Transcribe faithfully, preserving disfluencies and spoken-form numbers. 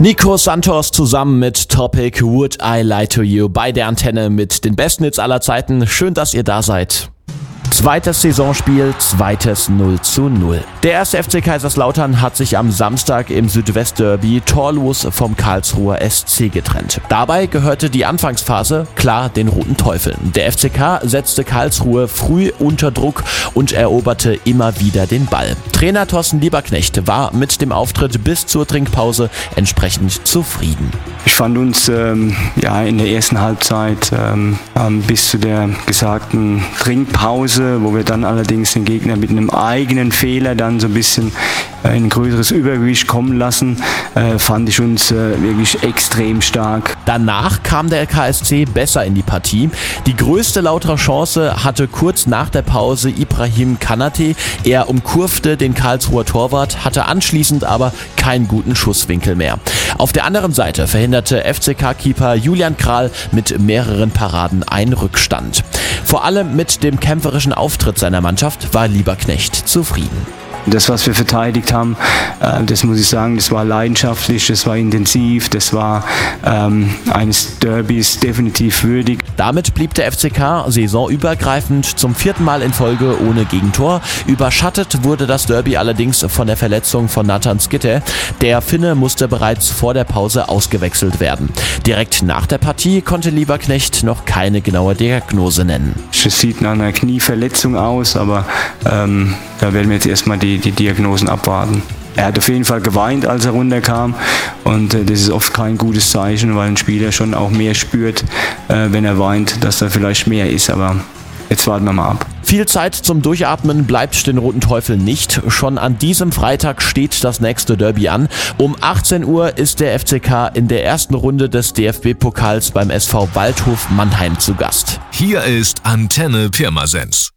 Nico Santos zusammen mit Topic Would I Lie to You bei der Antenne mit den besten Hits aller Zeiten. Schön, dass ihr da seid. Zweites Saisonspiel, zweites null zu null. Der erste F C Kaiserslautern hat sich am Samstag im Südwestderby torlos vom Karlsruher S C getrennt. Dabei gehörte die Anfangsphase klar den Roten Teufeln. Der F C K setzte Karlsruhe früh unter Druck und eroberte immer wieder den Ball. Trainer Thorsten Lieberknecht war mit dem Auftritt bis zur Trinkpause entsprechend zufrieden. Ich fand uns ähm, ja, in der ersten Halbzeit ähm, bis zu der gesagten Trinkpause, wo wir dann allerdings den Gegner mit einem eigenen Fehler dann so ein bisschen äh, in ein größeres Übergewicht kommen lassen, äh, fand ich uns äh, wirklich extrem stark. Danach kam der K S C besser in die Partie. Die größte Lauterer Chance hatte kurz nach der Pause Ibrahim Kanate. Er umkurvte den Karlsruher Torwart, hatte anschließend aber keinen guten Schusswinkel mehr. Auf der anderen Seite verhinderte F C K-Keeper Julian Kral mit mehreren Paraden einen Rückstand. Vor allem mit dem kämpferischen Auftritt seiner Mannschaft war Lieberknecht zufrieden. Das, was wir verteidigt haben, das muss ich sagen, das war leidenschaftlich, das war intensiv, das war ähm, eines Derbys definitiv würdig. Damit blieb der F C K saisonübergreifend zum vierten Mal in Folge ohne Gegentor. Überschattet wurde das Derby allerdings von der Verletzung von Nathan Skitter. Der Finne musste bereits vor der Pause ausgewechselt werden. Direkt nach der Partie konnte Lieberknecht noch keine genaue Diagnose nennen. Es sieht nach einer Knieverletzung aus, aber ähm, da werden wir jetzt erstmal die, die Diagnosen abwarten. Er hat auf jeden Fall geweint, als er runterkam, und äh, das ist oft kein gutes Zeichen, weil ein Spieler schon auch mehr spürt, äh, wenn er weint, dass da vielleicht mehr ist, aber jetzt warten wir mal ab. Viel Zeit zum Durchatmen bleibt den Roten Teufeln nicht. Schon an diesem Freitag steht das nächste Derby an. Um achtzehn Uhr ist der F C K in der ersten Runde des D F B-Pokals beim S V Waldhof Mannheim zu Gast. Hier ist Antenne Pirmasens.